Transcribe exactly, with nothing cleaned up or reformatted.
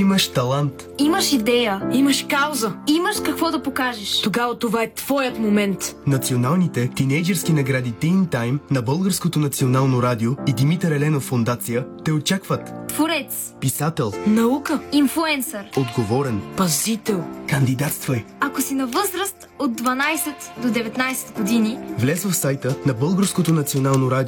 имаш талант. Имаш идея. Имаш кауза. Имаш какво да покажеш. Тогава това е твоят момент. Националните тинейджърски награди Teen Time на Българското национално радио и Димитър Еленов фондация те очакват. Творец. Писател. Наука. Инфлуенсър. Отговорен. Пазител. Кандидатствай. Ако си на възраст от дванайсет до деветнайсет години, Влез в сайта на Българското национално радио